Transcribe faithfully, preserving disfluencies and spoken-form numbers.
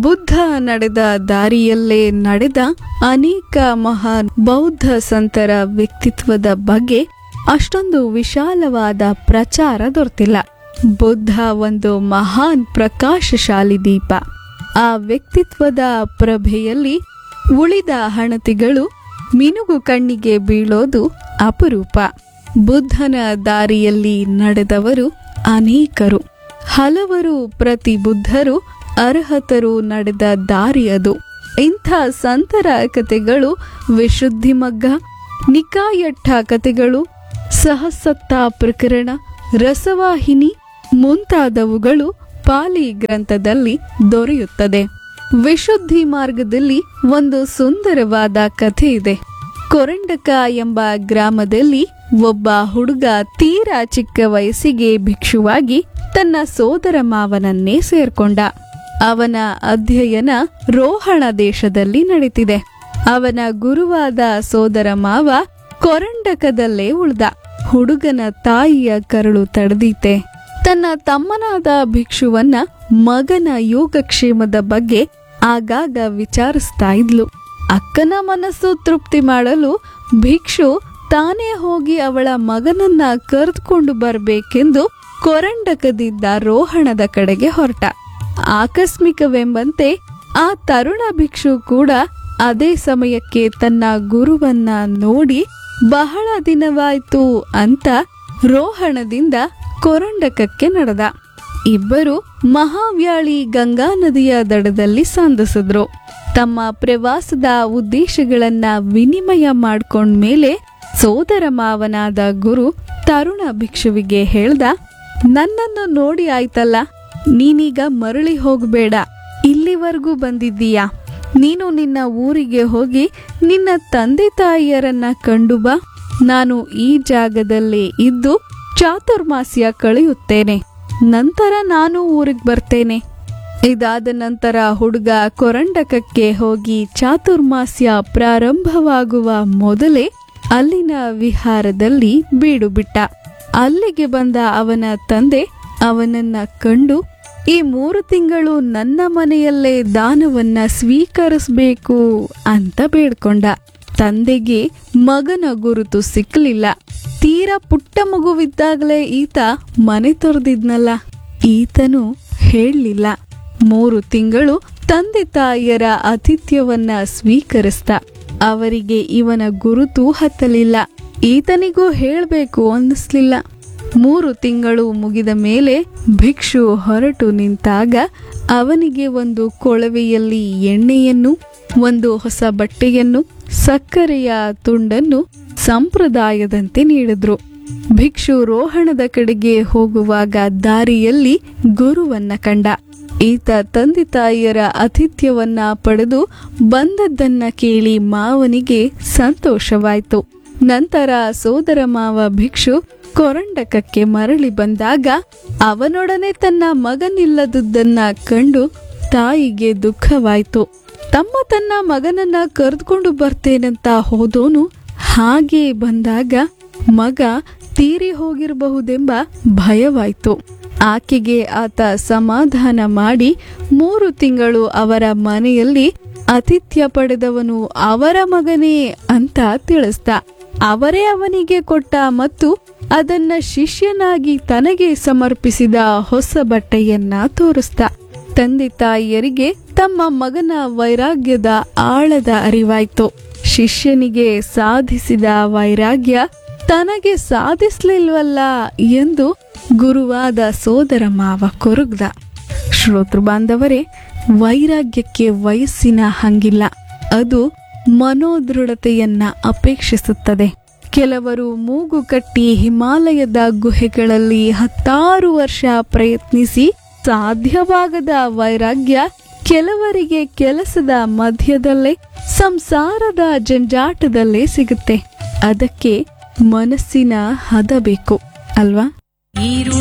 ಬುದ್ಧ ನಡೆದ ದಾರಿಯಲ್ಲೇ ನಡೆದ ಅನೇಕ ಮಹಾನ್ ಬೌದ್ಧ ಸಂತರ ವ್ಯಕ್ತಿತ್ವದ ಬಗ್ಗೆ ಅಷ್ಟೊಂದು ವಿಶಾಲವಾದ ಪ್ರಚಾರ ದೊರೆತಿಲ್ಲ. ಬುದ್ಧ ಒಂದು ಮಹಾನ್ ಪ್ರಕಾಶಶಾಲಿ ದೀಪ. ಆ ವ್ಯಕ್ತಿತ್ವದ ಪ್ರಭೆಯಲ್ಲಿ ಉಳಿದ ಹಣತಿಗಳು ಮಿನುಗು ಕಣ್ಣಿಗೆ ಬೀಳೋದು ಅಪರೂಪ. ಬುದ್ಧನ ದಾರಿಯಲ್ಲಿ ನಡೆದವರು ಅನೇಕರು. ಹಲವರು ಪ್ರತಿ ಬುದ್ಧರು ಅರ್ಹತರು ನಡೆದ ದಾರಿ ಅದು. ಇಂಥ ಸಂತರ ಕಥೆಗಳು ವಿಶುದ್ಧಿಮಗ್ಗ, ನಿಕಾಯಟ್ಟ ಕಥೆಗಳು, ಸಹಸತ್ತ ಪ್ರಕರಣ, ರಸವಾಹಿನಿ ಮುಂತಾದವುಗಳು ಪಾಲಿ ಗ್ರಂಥದಲ್ಲಿ ದೊರೆಯುತ್ತದೆ. ವಿಶುದ್ಧಿ ಮಾರ್ಗದಲ್ಲಿ ಒಂದು ಸುಂದರವಾದ ಕಥೆ ಇದೆ. ಕೊರಂಡಕ ಎಂಬ ಗ್ರಾಮದಲ್ಲಿ ಒಬ್ಬ ಹುಡುಗ ತೀರಾ ಚಿಕ್ಕ ವಯಸ್ಸಿಗೆ ಭಿಕ್ಷುವಾಗಿ ತನ್ನ ಸೋದರ ಮಾವನನ್ನೇ ಸೇರ್ಕೊಂಡ. ಅವನ ಅಧ್ಯಯನ ರೋಹಣ ದೇಶದಲ್ಲಿ ನಡೀತಿದೆ. ಅವನ ಗುರುವಾದ ಸೋದರ ಮಾವ ಕೊರಂಡಕದಲ್ಲೇ ಉಳ್ದ. ಹುಡುಗನ ತಾಯಿಯ ಕರಳು ತಡೆದೀತೆ. ತನ್ನ ತಮ್ಮನಾದ ಭಿಕ್ಷುವನ್ನ ಮಗನ ಯೋಗಕ್ಷೇಮದ ಬಗ್ಗೆ ಆಗಾಗ ವಿಚಾರಿಸ್ತಾ ಇದ್ಲು. ಅಕ್ಕನ ಮನಸ್ಸು ತೃಪ್ತಿ ಮಾಡಲು ಭಿಕ್ಷು ತಾನೇ ಹೋಗಿ ಅವಳ ಮಗನನ್ನ ಕರೆದುಕೊಂಡು ಬರಬೇಕೆಂದು ಕೊರಂಡಕದಿಂದ ರೋಹಣದ ಕಡೆಗೆ ಹೊರಟ. ಆಕಸ್ಮಿಕವೆಂಬಂತೆ ಆ ತರುಣ ಭಿಕ್ಷು ಕೂಡ ಅದೇ ಸಮಯಕ್ಕೆ ತನ್ನ ಗುರುವನ್ನ ನೋಡಿ ಬಹಳ ದಿನವಾಯ್ತು ಅಂತ ರೋಹಣದಿಂದ ಕೊರಂಡಕಕ್ಕೆ ನಡೆದ. ಇಬ್ಬರು ಮಹಾವ್ಯಾಳಿ ಗಂಗಾ ನದಿಯ ದಡದಲ್ಲಿ ಸಂಧಿಸಿದ್ರು. ತಮ್ಮ ಪ್ರವಾಸದ ಉದ್ದೇಶಗಳನ್ನ ವಿನಿಮಯ ಮಾಡ್ಕೊಂಡ್ಮೇಲೆ ಸೋದರ ಮಾವನಾದ ಗುರು ತರುಣ ಭಿಕ್ಷುವಿಗೆ ಹೇಳ್ದ, ನನ್ನನ್ನು ನೋಡಿ ಆಯ್ತಲ್ಲ, ನೀನೀಗ ಮರಳಿ ಹೋಗಬೇಡ. ಇಲ್ಲಿವರೆಗೂ ಬಂದಿದ್ದೀಯಾ? ನೀನು ನಿನ್ನ ಊರಿಗೆ ಹೋಗಿ ನಿನ್ನ ತಂದೆ ತಾಯಿಯರನ್ನ ಕಂಡು ಬಾ. ನಾನು ಈ ಜಾಗದಲ್ಲೇ ಇದ್ದು ಚಾತುರ್ಮಾಸ್ಯ ಕಳೆಯುತ್ತೇನೆ. ನಂತರ ನಾನು ಊರಿಗೆ ಬರ್ತೇನೆ. ಇದಾದ ನಂತರ ಹುಡುಗ ಕೊರಂಡಕಕ್ಕೆ ಹೋಗಿ ಚಾತುರ್ಮಾಸ್ಯ ಪ್ರಾರಂಭವಾಗುವ ಮೊದಲೇ ಅಲ್ಲಿನ ವಿಹಾರದಲ್ಲಿ ಬೀಡು ಬಿಟ್ಟ. ಅಲ್ಲಿಗೆ ಬಂದ ಅವನ ತಂದೆ ಅವನನ್ನ ಕಂಡು, ಈ ಮೂರು ತಿಂಗಳು ನನ್ನ ಮನೆಯಲ್ಲೇ ದಾನವನ್ನ ಸ್ವೀಕರಿಸಬೇಕು ಅಂತ ಬೇಡ್ಕೊಂಡ. ತಂದೆಗೆ ಮಗನ ಗುರುತು ಸಿಕ್ಕಲಿಲ್ಲ. ತೀರಾ ಪುಟ್ಟ ಮಗುವಿದ್ದಾಗಲೇ ಈತ ಮನೆ ತೊರೆದಿದ್ನಲ್ಲ, ಈತನು ಹೇಳಲಿಲ್ಲ. ಮೂರು ತಿಂಗಳು ತಂದೆ ತಾಯಿಯರ ಆತಿಥ್ಯವನ್ನ ಸ್ವೀಕರಿಸ್ತ. ಅವರಿಗೆ ಇವನ ಗುರುತು ಹತ್ತಲಿಲ್ಲ. ಈತನಿಗೂ ಹೇಳಬೇಕು ಅನ್ನಿಸ್ಲಿಲ್ಲ. ಮೂರು ತಿಂಗಳು ಮುಗಿದ ಮೇಲೆ ಭಿಕ್ಷು ಹೊರಟು ನಿಂತಾಗ ಅವನಿಗೆ ಒಂದು ಕೊಳವೆಯಲ್ಲಿ ಎಣ್ಣೆಯನ್ನು, ಒಂದು ಹೊಸ ಬಟ್ಟೆಯನ್ನು, ಸಕ್ಕರೆಯ ತುಂಡನ್ನು ಸಂಪ್ರದಾಯದಂತೆ ನೀಡಿದ್ರು. ಭಿಕ್ಷು ರೋಹಣದ ಕಡೆಗೆ ಹೋಗುವಾಗ ದಾರಿಯಲ್ಲಿ ಗುರುವನ್ನ ಕಂಡ. ಈತ ತಂದೆ ತಾಯಿಯರ ಆತಿಥ್ಯವನ್ನ ಪಡೆದು ಬಂದದ್ದನ್ನ ಕೇಳಿ ಮಾವನಿಗೆ ಸಂತೋಷವಾಯಿತು. ನಂತರ ಸೋದರ ಮಾವ ಭಿಕ್ಷು ಕೊರಂಡಕಕ್ಕೆ ಮರಳಿ ಬಂದಾಗ ಅವನೊಡನೆ ತನ್ನ ಮಗನಿಲ್ಲದುದನ್ನ ಕಂಡು ತಾಯಿಗೆ ದುಃಖವಾಯಿತು. ತಮ್ಮ ತನ್ನ ಮಗನನ್ನ ಕರೆದುಕೊಂಡು ಬರ್ತೇನಂತ ಹೋದೋನು ಹಾಗೆ ಬಂದಾಗ ಮಗ ತೀರಿ ಹೋಗಿರಬಹುದೆಂಬ ಭಯವಾಯಿತು. ಆಕೆಗೆ ಆತ ಸಮಾಧಾನ ಮಾಡಿ ಮೂರು ತಿಂಗಳು ಅವರ ಮನೆಯಲ್ಲಿ ಆತಿಥ್ಯ ಪಡೆದವನು ಅವರ ಮಗನೇ ಅಂತ ತಿಳಿಸ್ದ. ಅವರೇ ಅವನಿಗೆ ಕೊಟ್ಟ ಮತ್ತು ಅದನ್ನ ಶಿಷ್ಯನಾಗಿ ತನಗೆ ಸಮರ್ಪಿಸಿದ ಹೊಸ ಬಟ್ಟೆಯನ್ನ ತೋರಿಸ್ದ. ತಂದೆ ತಾಯಿಯರಿಗೆ ತಮ್ಮ ಮಗನ ವೈರಾಗ್ಯದ ಆಳದ ಅರಿವಾಯ್ತು. ಶಿಷ್ಯನಿಗೆ ಸಾಧಿಸಿದ ವೈರಾಗ್ಯ ತನಗೆ ಸಾಧಿಸ್ಲಿಲ್ವಲ್ಲ ಎಂದು ಗುರುವಾದ ಸೋದರ ಮಾವ ಕೊರಗ್ದ. ಶ್ರೋತೃ ಬಾಂಧವರೇ, ವೈರಾಗ್ಯಕ್ಕೆ ವಯಸ್ಸಿನ ಹಂಗಿಲ್ಲ. ಅದು ಮನೋದೃಢತೆಯನ್ನ ಅಪೇಕ್ಷಿಸುತ್ತದೆ. ಕೆಲವರು ಮೂಗು ಕಟ್ಟಿ ಹಿಮಾಲಯದ ಗುಹೆಗಳಲ್ಲಿ ಹತ್ತಾರು ವರ್ಷ ಪ್ರಯತ್ನಿಸಿ ಸಾಧ್ಯವಾಗದ ವೈರಾಗ್ಯ ಕೆಲವರಿಗೆ ಕೆಲಸದ ಮಧ್ಯದಲ್ಲೇ, ಸಂಸಾರದ ಜಂಜಾಟದಲ್ಲೇ ಸಿಗುತ್ತೆ. ಅದಕ್ಕೆ ಮನಸ್ಸಿನ ಹದ ಬೇಕು ಅಲ್ವಾ?